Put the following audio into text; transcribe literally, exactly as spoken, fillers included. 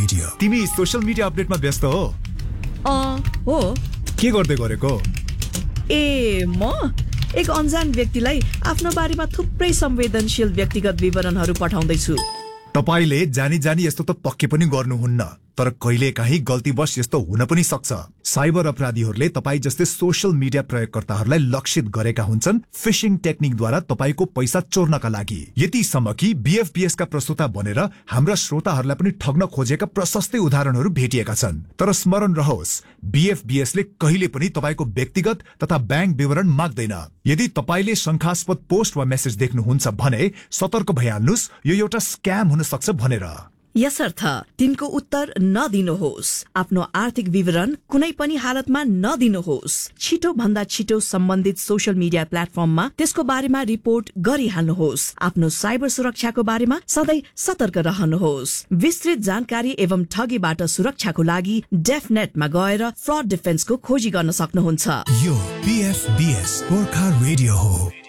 Radio. तिमी social media अपडेटमा व्यस्त हो? अ हो। के गर्दै गरेको? ए म एक अनजान व्यक्तिलाई आफ्नो बारेमा थुप्रै संवेदनशील व्यक्तिगत विवरणहरू पठाउँदैछु। तपाईले जानी जानी यस्तो त पक्कै पनि गर्नुहुन्न, तर कहिलेकाहीँ गल्तीवश यस्तो हुन पनि सक्छ। साइबर अपराधीहरूले तपाई जस्तै सोशल मिडिया प्रयोगकर्ताहरूलाई लक्षित गरेका हुन्छन् फिशिङ टेक्निकद्वारा तपाईको पैसा चोर्नका लागि। यतिसम्म कि बीएफबीएस का प्रस्तुता बनेर हाम्रा श्रोताहरूलाई पनि ठग्न खोजेका प्रशस्तै उदाहरणहरू भेटिएका छन्। तर स्मरण रहोस्, बीएफबीएस ले कहिले पनि तपाईको व्यक्तिगत तथा बैंक विवरण माग्दैन। यदि तपाईले शंकास्पद पोस्ट वा मेसेज देख्नुहुन्छ भने सतर्क भइहाल्नुस्, यो एउटा स्क्याम हुन सक्छ भनेर। यसर्थ तिनको उत्तर नदिनुहोस्। आफ्नो आर्थिक विवरण कुनै पनि हालतमा नदिनुहोस्। छिटो भन्दा छिटो सम्बन्धित सोशल मिडिया प्लेटफर्ममा त्यसको बारेमा रिपोर्ट गरिहाल्नुहोस्। आफ्नो साइबर सुरक्षाको बारेमा सधैँ सतर्क रहनुहोस्। विस्तृत जानकारी एवं ठगीबाट सुरक्षाको लागि डेफनेटमा गएर फ्रड डिफेन्सको खोजी गर्न सक्नुहुन्छ। यो बीएफबीएस गोर्खा रेडियो हो।